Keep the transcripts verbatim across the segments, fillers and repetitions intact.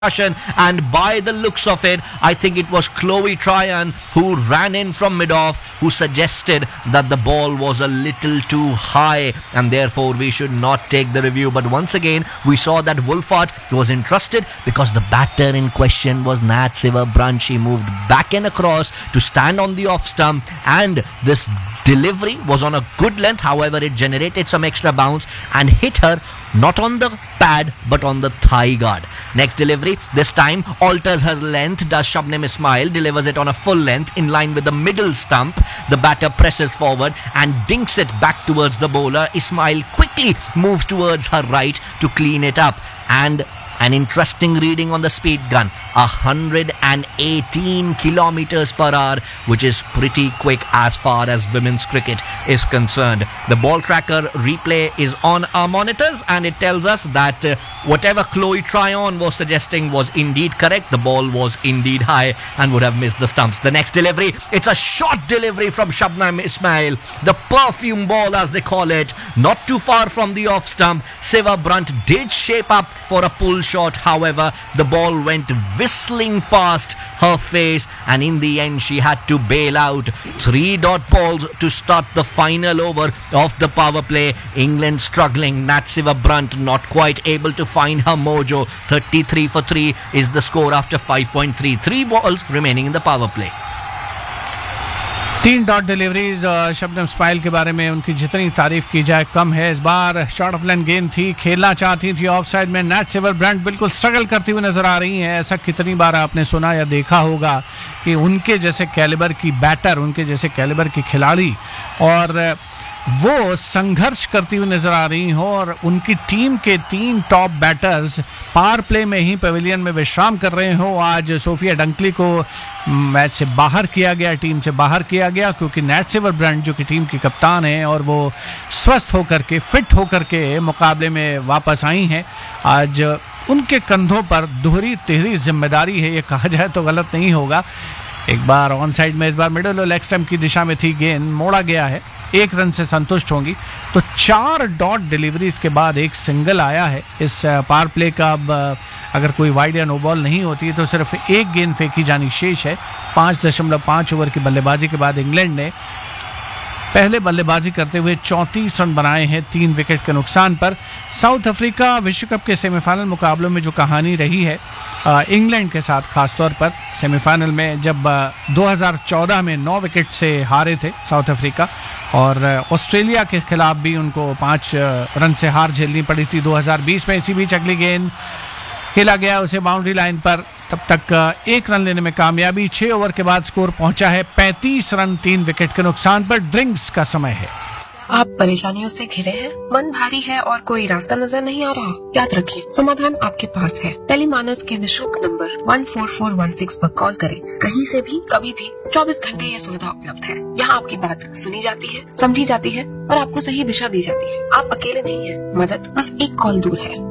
and by the looks of it, I think it was Chloe Tryon who ran in from mid-off, who suggested that the ball was a little too high and therefore we should not take the review. But once again, we saw that Wolfart was entrusted because the batter in question was Nat Sciver-Brunt. She moved back and across to stand on the off stump, and this delivery was on a good length. However, it generated some extra bounce and hit her not on the pad but on the thigh guard. Next delivery, this time alters her length, does Shabnam Ismail, delivers it on a full length in line with the middle stump. The batter presses forward and dinks it back towards the bowler. Ismail quickly moves towards her right to clean it up, and an interesting reading on the speed gun, one hundred eighteen kilometers per hour, which is pretty quick as far as women's cricket is concerned. The ball tracker replay is on our monitors and it tells us that uh, whatever Chloe Tryon was suggesting was indeed correct. The ball was indeed high and would have missed the stumps. The next delivery, it's a short delivery from Shabnam Ismail, the perfume ball as they call it, not too far from the off stump. Sciver-Brunt did shape up for a pull shot, however the ball went whistling past her face and in the end she had to bail out. Three dot balls to start the final over of the power play. England struggling, Nat Sciver-Brunt not quite able to find her mojo. thirty-three for three is the score after five point three. Three balls remaining in the power play. तीन dot deliveries Shabnam Ismail के बारे में उनकी जितनी तारीफ की जाए कम है. इस बार शॉर्ट ऑफ लाइन गेंद थी, खेलना चाहती थी ऑफ साइड में. नैट सिवर-ब्रंट बिल्कुल स्ट्रगल करती हुई नजर आ रही हैं. ऐसा कितनी बार आपने सुना या देखा होगा कि उनके जैसे कैलिबर की बैटर, उनके जैसे कैलिबर की खिलाड़ी और वो संघर्ष करती हुई नजर आ रही हो और उनकी टीम के तीन टॉप बैटर्स पावर प्ले में ही पवेलियन में विश्राम कर रहे हो. आज सोफिया डंकली को मैच से बाहर किया गया, टीम से बाहर किया गया क्योंकि नैट सिवर-ब्रंट जो कि टीम की कप्तान है और वो स्वस्थ होकर के, फिट होकर के मुकाबले में वापस आई हैं. आज उनके कंधों पर दोहरी तिहरी जिम्मेदारी है, ये कहा जाए तो गलत नहीं होगा. एक बार ऑन साइड में, इस बार मिडल और लेग स्टंप की दिशा में थी गेंद, मोड़ा गया है. एक रन से संतुष्ट होंगी. तो चार डॉट डिलीवरीज के बाद एक सिंगल आया है. इस पावर प्ले का अब अगर कोई वाइड या नो बॉल नहीं होती तो सिर्फ एक गेंद फेंकी जानी शेष है. पाँच दशमलव पाँच ओवर की बल्लेबाजी के बाद इंग्लैंड ने पहले बल्लेबाजी करते हुए चौंतीस रन बनाए हैं तीन विकेट के नुकसान पर. साउथ अफ्रीका विश्व कप के सेमीफाइनल मुकाबलों में जो कहानी रही है इंग्लैंड के साथ, खासतौर पर सेमीफाइनल में जब दो हज़ार चौदह में नौ विकेट से हारे थे साउथ अफ्रीका और ऑस्ट्रेलिया के खिलाफ भी उनको पाँच रन से हार झेलनी पड़ी थी दो हज़ार बीस में. इसी बीच अगली गेंद खेला गया उसे बाउंड्री लाइन पर, तब तक एक रन लेने में कामयाबी. छह ओवर के बाद स्कोर पहुंचा है पैंतीस रन तीन विकेट के नुकसान पर. ड्रिंक्स का समय है. आप परेशानियों से घिरे हैं, मन भारी है और कोई रास्ता नजर नहीं आ रहा? याद रखिए, समाधान आपके पास है. टेलीमानस के निशुल्क number one four four one six पर कॉल करें. कहीं से भी, कभी भी, चौबीस घंटे यह सुविधा उपलब्ध है. यहाँ आपकी बात सुनी जाती है, समझी जाती है और आपको सही दिशा दी जाती है. आप अकेले नहीं हैं, मदद बस एक कॉल दूर है.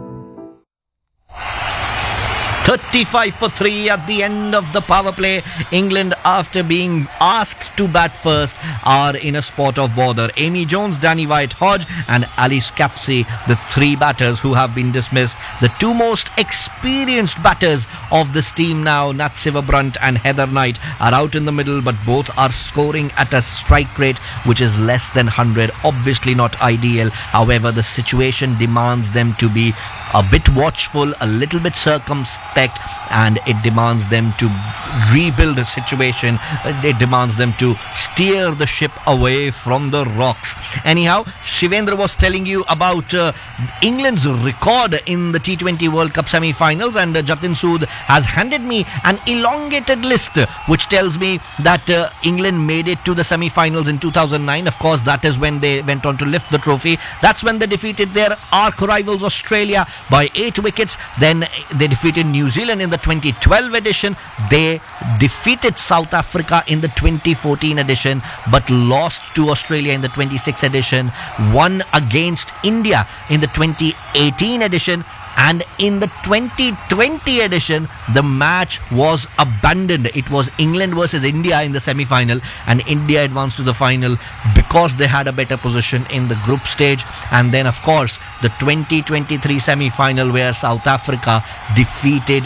thirty-five for three at the end of the power play. England, after being asked to bat first, are in a spot of bother. Amy Jones, Danny White-Hodge and Alice Capsey, the three batters who have been dismissed. The two most experienced batters of this team now, Nat Sciver-Brunt and Heather Knight, are out in the middle, but both are scoring at a strike rate which is less than one hundred. Obviously not ideal. However, the situation demands them to be a bit watchful, a little bit circumspect, and it demands them to rebuild the situation. It demands them to steer the ship away from the rocks. Anyhow, Shivendra was telling you about uh, England's record in the T twenty World Cup semi-finals, and uh, Jatin Sood has handed me an elongated list which tells me that uh, England made it to the semi-finals in two thousand nine. Of course, that is when they went on to lift the trophy. That's when they defeated their arch rivals Australia by eight wickets. Then they defeated New Zealand in the twenty twelve edition. They defeated South Africa in the twenty fourteen edition, but lost to Australia in the twenty-sixth edition. Won against India in the twenty eighteen edition And in the twenty twenty edition, the match was abandoned. It was England versus India in the semi-final, and India advanced to the final because they had a better position in the group stage. And then, of course, the twenty twenty-three semi-final where South Africa defeated